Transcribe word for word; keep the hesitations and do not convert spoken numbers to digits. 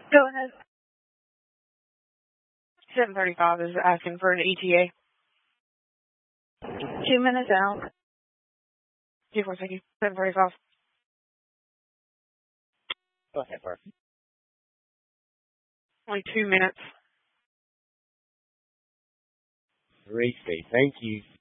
Go ahead. seven thirty-five is asking for an E T A. Two minutes out. Two four thank you. seven thirty-five. Go ahead, Bart. Only two minutes. Great, thank you.